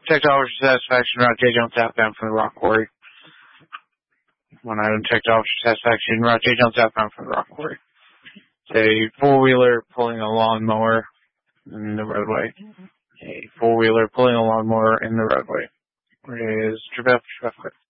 Checked officer satisfaction, route J Jones southbound from the rock quarry. One item, checked officer satisfaction, route J Jones southbound from the rock quarry. It's a four-wheeler pulling a lawnmower in the roadway. A four-wheeler pulling a lawnmower in the roadway. Where is Trebek?